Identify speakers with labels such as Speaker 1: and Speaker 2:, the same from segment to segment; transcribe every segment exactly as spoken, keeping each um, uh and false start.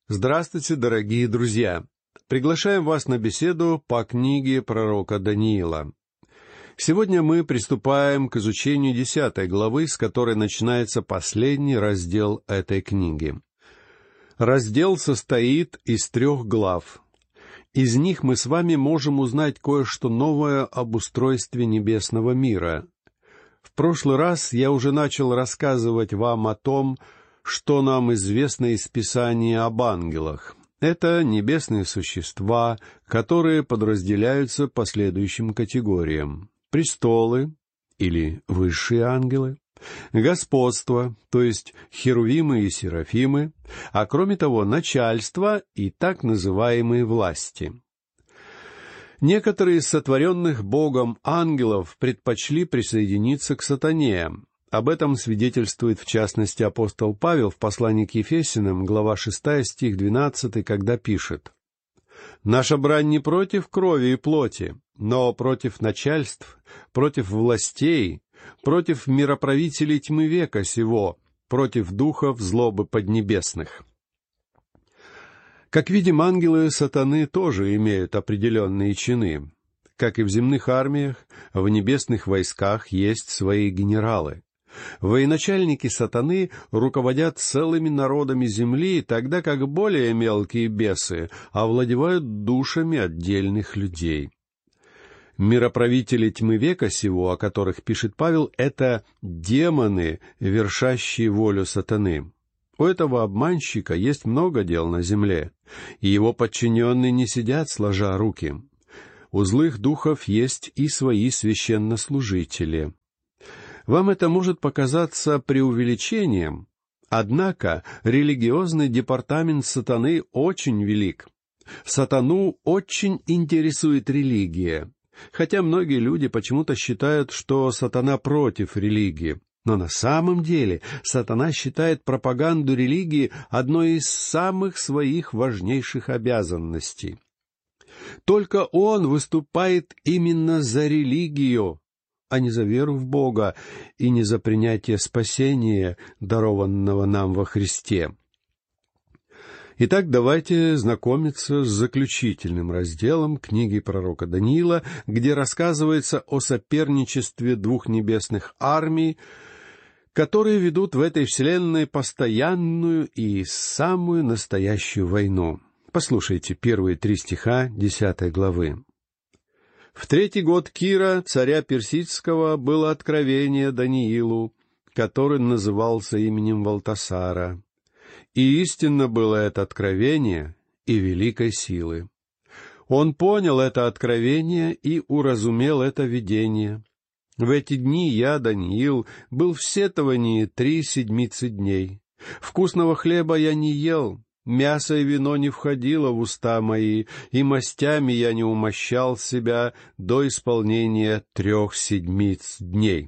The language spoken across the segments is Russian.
Speaker 1: Здравствуйте, дорогие друзья! Приглашаем вас на беседу по книге пророка Даниила. Сегодня мы приступаем к изучению десятой главы, с которой начинается последний раздел этой книги. Раздел состоит из трех глав. Из них мы с вами можем узнать кое-что новое об устройстве небесного мира. В прошлый раз я уже начал рассказывать вам о том, что нам известно из Писания об ангелах. Это небесные существа, которые подразделяются по следующим категориям: престолы, или высшие ангелы, господство, то есть херувимы и серафимы, а кроме того начальство и так называемые власти. Некоторые из сотворенных Богом ангелов предпочли присоединиться к сатане. Об этом свидетельствует, в частности, апостол Павел в послании к Ефесянам, глава шестая, стих двенадцатый, когда пишет: «Наша брань не против крови и плоти, но против начальств, против властей, против мироправителей тьмы века сего, против духов злобы поднебесных». Как видим, ангелы сатаны тоже имеют определенные чины. Как и в земных армиях, в небесных войсках есть свои генералы. Военачальники сатаны руководят целыми народами земли, тогда как более мелкие бесы овладевают душами отдельных людей. Мироправители тьмы века сего, о которых пишет Павел, это демоны, вершащие волю сатаны. У этого обманщика есть много дел на земле, и его подчиненные не сидят сложа руки. У злых духов есть и свои священнослужители. Вам это может показаться преувеличением, однако религиозный департамент сатаны очень велик. Сатану очень интересует религия, хотя многие люди почему-то считают, что сатана против религии. Но на самом деле сатана считает пропаганду религии одной из самых своих важнейших обязанностей. Только он выступает именно за религию, а не за веру в Бога и не за принятие спасения, дарованного нам во Христе. Итак, давайте знакомиться с заключительным разделом книги пророка Даниила, где рассказывается о соперничестве двух небесных армий, которые ведут в этой вселенной постоянную и самую настоящую войну. Послушайте первые три стиха десятой главы. «В третий год Кира, царя Персидского, было откровение Даниилу, который назывался именем Валтасара. И истинно было это откровение и великой силы. Он понял это откровение и уразумел это видение. В эти дни я, Даниил, был в сетовании три седмицы дней. Вкусного хлеба я не ел, мясо и вино не входило в уста мои, и мастями я не умощал себя до исполнения трех седмиц дней».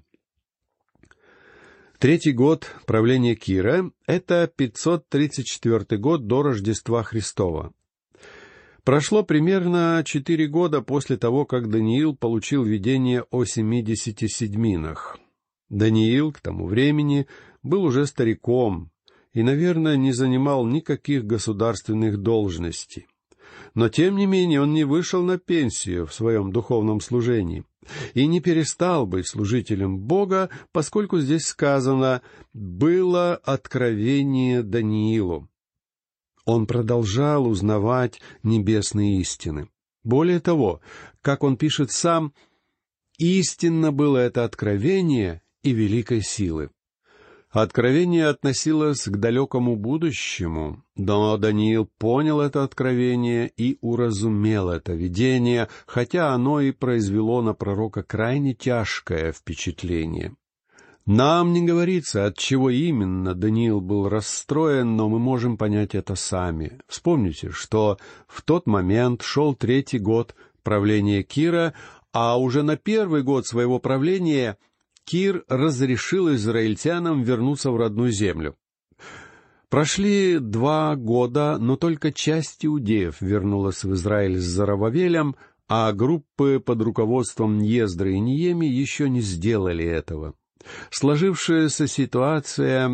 Speaker 1: Третий год правления Кира — это пятьсот тридцать четвёртый год до Рождества Христова. Прошло примерно четыре года после того, как Даниил получил видение о семидесяти седьминах. Даниил к тому времени был уже стариком и, наверное, не занимал никаких государственных должностей. Но, тем не менее, он не вышел на пенсию в своем духовном служении и не перестал быть служителем Бога, поскольку здесь сказано «было откровение Даниилу». Он продолжал узнавать небесные истины. Более того, как он пишет сам, «истинно было это откровение и великой силы». Откровение относилось к далекому будущему, но Даниил понял это откровение и уразумел это видение, хотя оно и произвело на пророка крайне тяжкое впечатление. Нам не говорится, от чего именно Даниил был расстроен, но мы можем понять это сами. Вспомните, что в тот момент шел третий год правления Кира, а уже на первый год своего правления Кир разрешил израильтянам вернуться в родную землю. Прошли два года, но только часть иудеев вернулась в Израиль с Зоровавелем, а группы под руководством Ездры и Неемии еще не сделали этого. Сложившаяся ситуация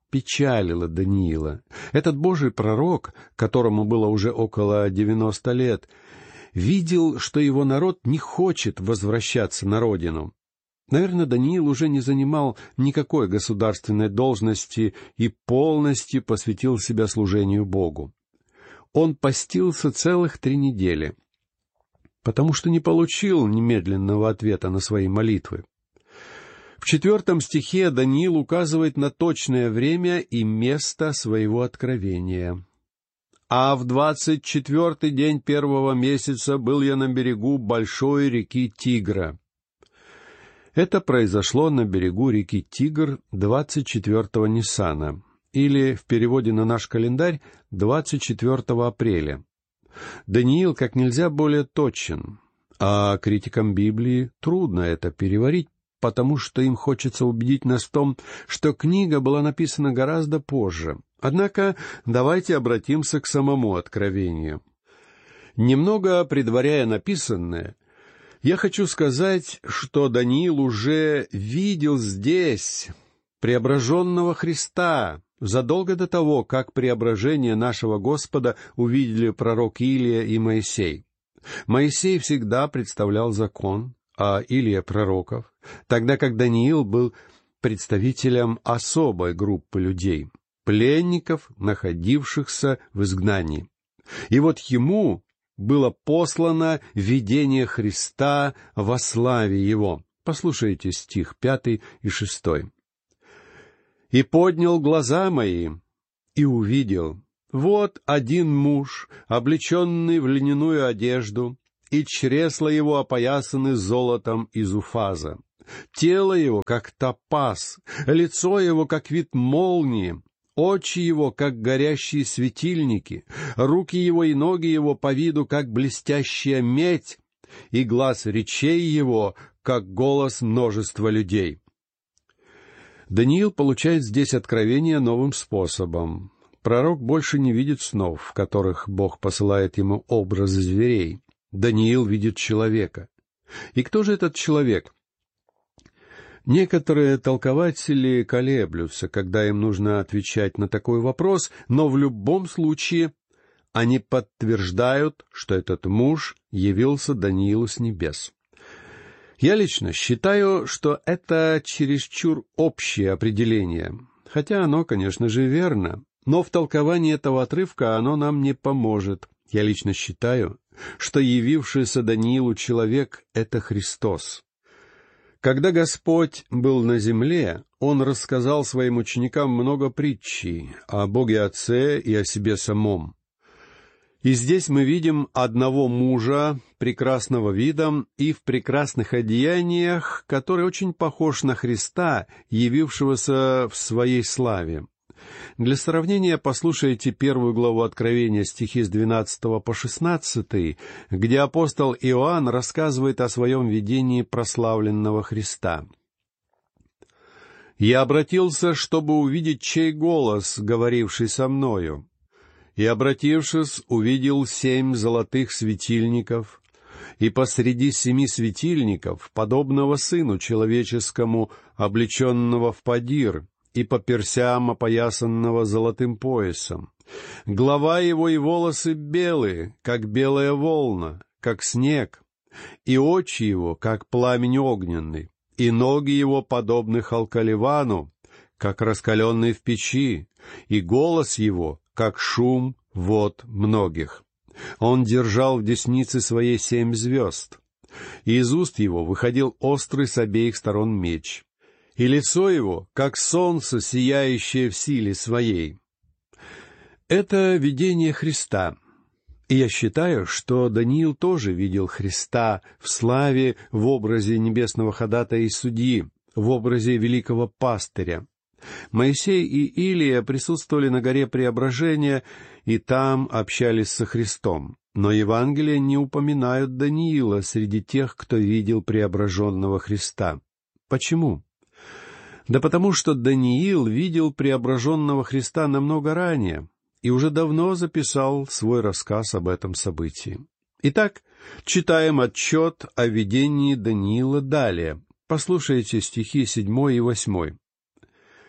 Speaker 1: печалило Даниила. Этот Божий пророк, которому было уже около девяноста лет, видел, что его народ не хочет возвращаться на родину. Наверное, Даниил уже не занимал никакой государственной должности и полностью посвятил себя служению Богу. Он постился целых три недели, потому что не получил немедленного ответа на свои молитвы. В четвертом стихе Даниил указывает на точное время и место своего откровения. «А в двадцать четвертый день первого месяца был я на берегу большой реки Тигра». Это произошло на берегу реки Тигр двадцать четвертого Ниссана, или в переводе на наш календарь двадцать четвертого апреля. Даниил как нельзя более точен, а критикам Библии трудно это переварить, потому что им хочется убедить нас в том, что книга была написана гораздо позже. Однако давайте обратимся к самому откровению. Немного предваряя написанное, я хочу сказать, что Даниил уже видел здесь преображенного Христа задолго до того, как преображение нашего Господа увидели пророк Илия и Моисей. Моисей всегда представлял закон, а Илия — пророков, тогда как Даниил был представителем особой группы людей, пленников, находившихся в изгнании. И вот ему было послано видение Христа во славе Его. Послушайте стих пятый и шестой. «И поднял глаза мои, и увидел, вот один муж, облеченный в льняную одежду, и чресла его опоясаны золотом из уфаза. Тело его, как топаз, лицо его, как вид молнии, очи его, как горящие светильники, руки его и ноги его по виду, как блестящая медь, и глас речей его, как голос множества людей». Даниил получает здесь откровение новым способом. Пророк больше не видит снов, в которых Бог посылает ему образы зверей. Даниил видит человека. И кто же этот человек? Некоторые толкователи колеблются, когда им нужно отвечать на такой вопрос, но в любом случае они подтверждают, что этот муж явился Даниилу с небес. Я лично считаю, что это чересчур общее определение, хотя оно, конечно же, верно, но в толковании этого отрывка оно нам не поможет. Я лично считаю, что явившийся Даниилу человек — это Христос. Когда Господь был на земле, Он рассказал своим ученикам много притчей о Боге Отце и о себе самом. И здесь мы видим одного мужа, прекрасного видом и в прекрасных одеяниях, который очень похож на Христа, явившегося в своей славе. Для сравнения послушайте первую главу Откровения, стихи с двенадцатого по шестнадцатый, где апостол Иоанн рассказывает о своем видении прославленного Христа. «Я обратился, чтобы увидеть, чей голос, говоривший со мною. И, обратившись, увидел семь золотых светильников, и посреди семи светильников, подобного Сыну Человеческому, облеченного в подир, и по персям опоясанного золотым поясом. Голова его и волосы белые, как белая волна, как снег, и очи его, как пламень огненный, и ноги его подобны халкаливану, как раскаленные в печи, и голос его, как шум вод многих. Он держал в деснице своей семь звезд, и из уст его выходил острый с обеих сторон меч, и лицо его, как солнце, сияющее в силе своей». Это видение Христа. И я считаю, что Даниил тоже видел Христа в славе в образе небесного ходатая и судьи, в образе великого пастыря. Моисей и Илия присутствовали на горе Преображения и там общались со Христом, но Евангелия не упоминают Даниила среди тех, кто видел преображенного Христа. Почему? Да потому что Даниил видел преображенного Христа намного ранее и уже давно записал свой рассказ об этом событии. Итак, читаем отчет о видении Даниила далее. Послушайте стихи седьмой и восьмой.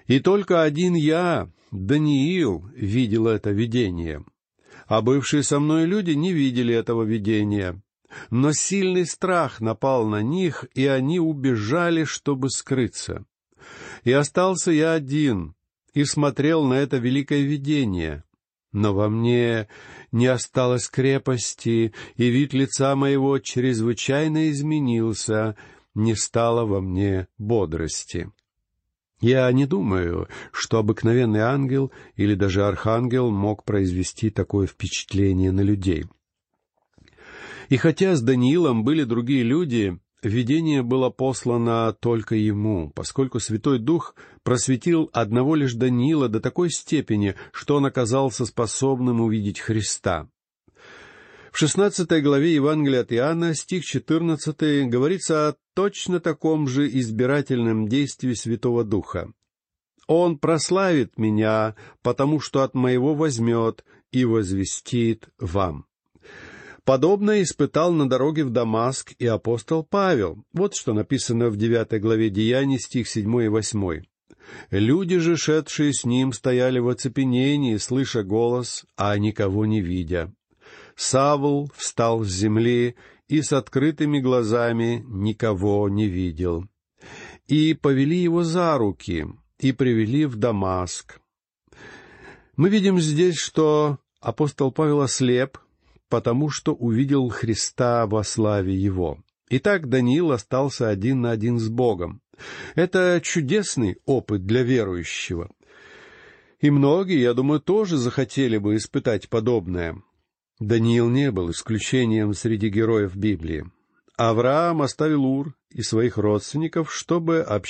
Speaker 1: И только один я, Даниил, видел это видение, а бывшие со мной люди не видели этого видения. Но сильный страх напал на них, и они убежали, чтобы скрыться. И остался я один, и смотрел на это великое видение. Но во мне не осталось крепости, и вид лица моего чрезвычайно изменился, не стало во мне бодрости. Я не думаю, что обыкновенный ангел или даже архангел мог произвести такое впечатление на людей. И хотя с Даниилом были другие люди, видение было послано только ему, поскольку Святой Дух просветил одного лишь Даниила до такой степени, что он оказался способным увидеть Христа. В шестнадцатой главе Евангелия от Иоанна, стих четырнадцатый, говорится о точно таком же избирательном действии Святого Духа. «Он прославит меня, потому что от моего возьмет и возвестит вам». Подобное испытал на дороге в Дамаск и апостол Павел. Вот что написано в девятой главе Деяний, стих седьмой и восьмой. «Люди же, шедшие с ним, стояли в оцепенении, слыша голос, а никого не видя. Савл встал с земли и с открытыми глазами никого не видел. И повели его за руки, и привели в Дамаск». Мы видим здесь, что апостол Павел ослеп, потому что увидел Христа во славе Его. Итак, Даниил остался один на один с Богом. Это чудесный опыт для верующего. И многие, я думаю, тоже захотели бы испытать подобное. Даниил не был исключением среди героев Библии. Авраам оставил Ур и своих родственников, чтобы общаться